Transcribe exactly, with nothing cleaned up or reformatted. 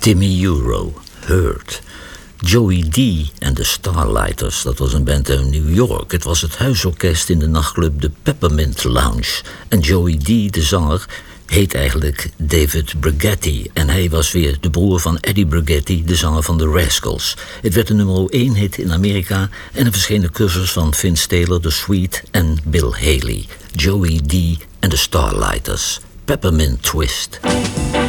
Timmy Euro, Hurt. Joey D en de Starlighters, dat was een band uit New York. Het was het huisorkest in de nachtclub de Peppermint Lounge. En Joey D, de zanger, heet eigenlijk David Brigetti. En hij was weer de broer van Eddie Brigetti, de zanger van The Rascals. Het werd een nummer één hit in Amerika en er verschenen covers van Vince Taylor, The Sweet en Bill Haley. Joey D en de Starlighters. Peppermint Twist.